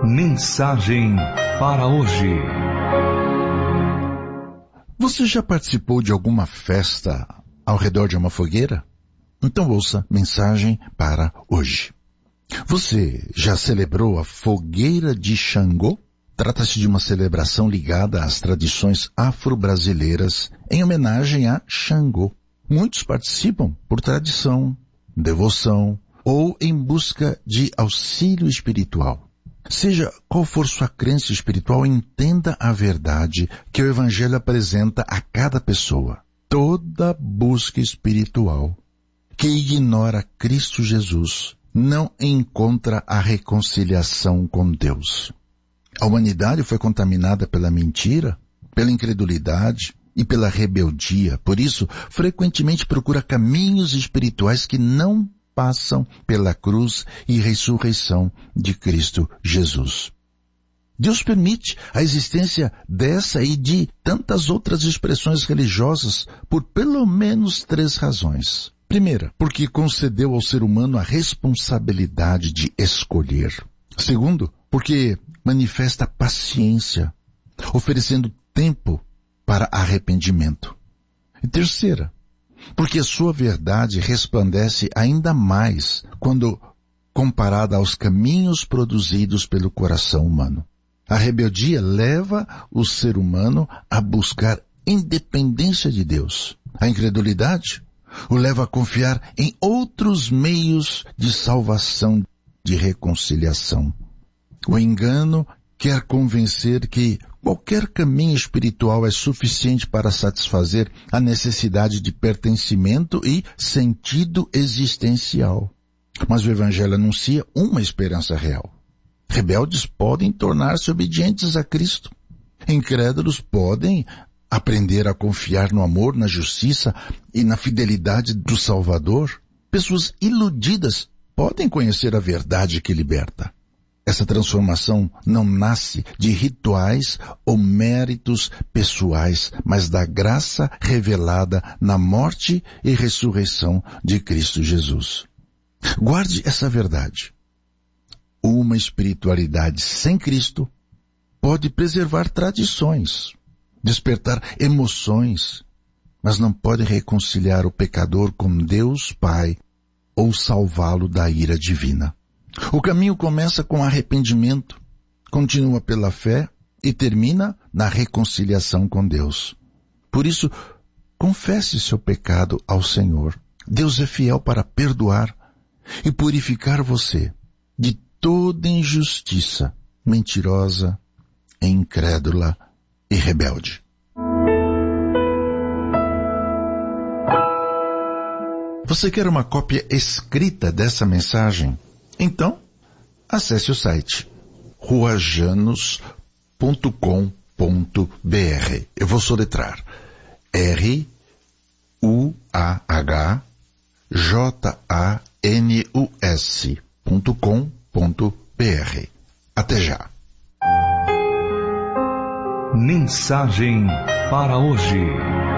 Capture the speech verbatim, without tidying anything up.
Mensagem para hoje. Você já participou de alguma festa ao redor de uma fogueira? Então ouça Mensagem para hoje. Você já celebrou a fogueira de Xangô? Trata-se de uma celebração ligada às tradições afro-brasileiras em homenagem a Xangô. Muitos participam por tradição, devoção ou em busca de auxílio espiritual. Seja qual for sua crença espiritual, entenda a verdade que o Evangelho apresenta a cada pessoa. Toda busca espiritual que ignora Cristo Jesus não encontra a reconciliação com Deus. A humanidade foi contaminada pela mentira, pela incredulidade e pela rebeldia. Por isso, frequentemente procura caminhos espirituais que não passam pela cruz e ressurreição de Cristo Jesus. Deus permite a existência dessa e de tantas outras expressões religiosas por pelo menos três razões. Primeira, porque concedeu ao ser humano a responsabilidade de escolher. Segundo, porque manifesta paciência, oferecendo tempo para arrependimento. E terceira, porque a sua verdade resplandece ainda mais quando comparada aos caminhos produzidos pelo coração humano. A rebeldia leva o ser humano a buscar independência de Deus. A incredulidade o leva a confiar em outros meios de salvação, de reconciliação. O engano quer convencer que qualquer caminho espiritual é suficiente para satisfazer a necessidade de pertencimento e sentido existencial. Mas o Evangelho anuncia uma esperança real. Rebeldes podem tornar-se obedientes a Cristo. Incrédulos podem aprender a confiar no amor, na justiça e na fidelidade do Salvador. Pessoas iludidas podem conhecer a verdade que liberta. Essa transformação não nasce de rituais ou méritos pessoais, mas da graça revelada na morte e ressurreição de Cristo Jesus. Guarde essa verdade. Uma espiritualidade sem Cristo pode preservar tradições, despertar emoções, mas não pode reconciliar o pecador com Deus Pai ou salvá-lo da ira divina. O caminho começa com arrependimento, continua pela fé e termina na reconciliação com Deus. Por isso, confesse seu pecado ao Senhor. Deus é fiel para perdoar e purificar você de toda injustiça, mentirosa, incrédula e rebelde. Você quer uma cópia escrita dessa mensagem? Então, acesse o site ruajanos ponto com ponto b r. Eu vou soletrar R U A H J A N U S ponto com ponto b r. Até já. Mensagem para hoje.